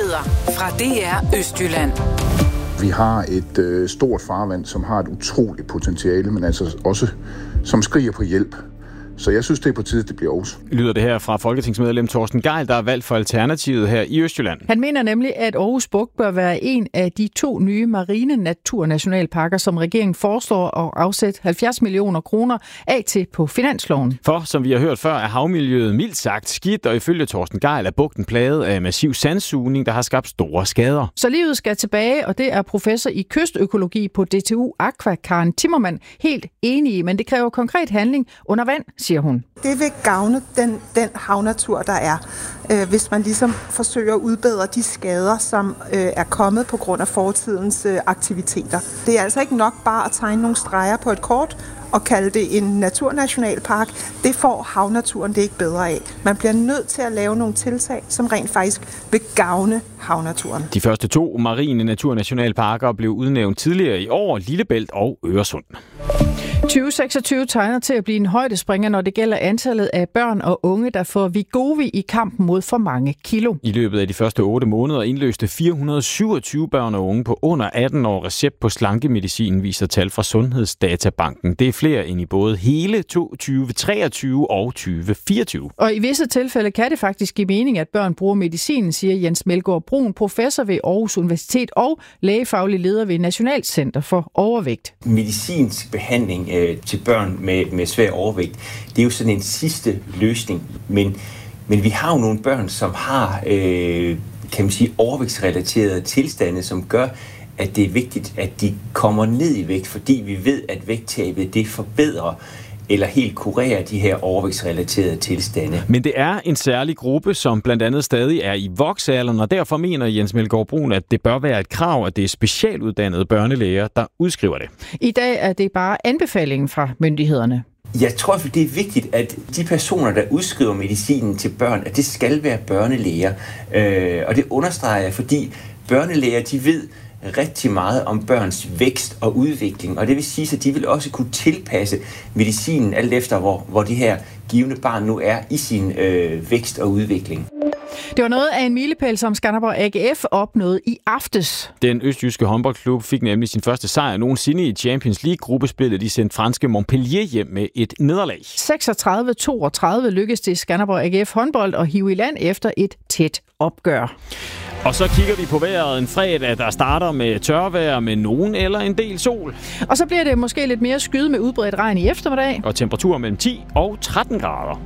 Nyheder fra DR Østjylland. Vi har et stort farvand, som har et utroligt potentiale, men altså også som skriger på hjælp. Så jeg synes, det er på tide, det bliver Aarhus. Lyder det her fra folketingsmedlem Torsten Gejl, der er valgt for Alternativet her i Østjylland. Han mener nemlig, at Aarhus Bugt bør være en af de 2 nye marine naturnationalparker, som regeringen foreslår at afsætte 70 millioner kroner af til på finansloven. For, som vi har hørt før, er havmiljøet mildt sagt skidt, og ifølge Torsten Gejl er bugten plaget af massiv sandsugning, der har skabt store skader. Så livet skal tilbage, og det er professor i kystøkologi på DTU Aqua, Karen Timmermann, helt enig i, men det kræver konkret handling under vand, siger hun. Det vil gavne den havnatur, der er, hvis man ligesom forsøger at udbedre de skader, som er kommet på grund af fortidens aktiviteter. Det er altså ikke nok bare at tegne nogle streger på et kort og kalde det en naturnationalpark. Det får havnaturen det ikke bedre af. Man bliver nødt til at lave nogle tiltag, som rent faktisk vil gavne havnaturen. De første 2 marine naturnationalparker blev udnævnt tidligere i år, Lillebælt og Øresund. 2026 tegner til at blive en højdespringer, når det gælder antallet af børn og unge, der får Wegovy i kampen mod for mange kilo. I løbet af de første 8 måneder indløste 427 børn og unge på under 18 år recept på slankemedicin, viser tal fra Sundhedsdatabanken. Det er flere end i både hele 2023 og 2024. Og i visse tilfælde kan det faktisk give mening, at børn bruger medicinen, siger Jens Melgaard Brun, professor ved Aarhus Universitet og lægefaglig leder ved Nationalcenter for Overvægt. Medicinsk behandling til børn med svær overvægt, det er jo sådan en sidste løsning. Men vi har jo nogle børn, som har, kan man sige, overvægtsrelaterede tilstande, som gør, at det er vigtigt, at de kommer ned i vægt, fordi vi ved, at vægttabet det forbedrer eller helt kurerer de her overvægtsrelaterede tilstande. Men det er en særlig gruppe, som blandt andet stadig er i voksalderen, og derfor mener Jens Melgaard Brun, at det bør være et krav, at det er specialuddannede børnelæger, der udskriver det. I dag er det bare anbefalingen fra myndighederne. Jeg tror, at det er vigtigt, at de personer, der udskriver medicinen til børn, at det skal være børnelæger. Og det understreger jeg, fordi børnelæger, de ved rigtig meget om børns vækst og udvikling, og det vil sige, at de vil også kunne tilpasse medicinen alt efter, hvor de her givne barn nu er i sin vækst og udvikling. Det var noget af en milepæl, som Skanderborg AGF opnåede i aftes. Den østjyske håndboldklub fik nemlig sin første sejr nogensinde i Champions League-gruppespillet. De sendte franske Montpellier hjem med et nederlag. 36-32 lykkedes det Skanderborg AGF håndbold at hive i land efter et tæt opgør. Og så kigger vi på vejret en fredag, der starter med tørvejr med nogen eller en del sol. Og så bliver det måske lidt mere skyde med udbredt regn i eftermiddag. Og temperaturer mellem 10 og 13 grader.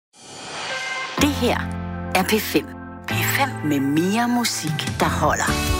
Det her er P5. P5 med mere musik, der holder.